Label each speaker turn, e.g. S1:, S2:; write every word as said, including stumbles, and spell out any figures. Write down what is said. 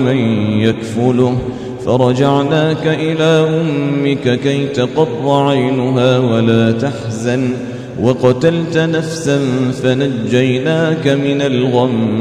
S1: من يكفله فرجعناك إلى أمك كي تقر عينها ولا تحزن وقتلت نفسا فنجيناك من الغم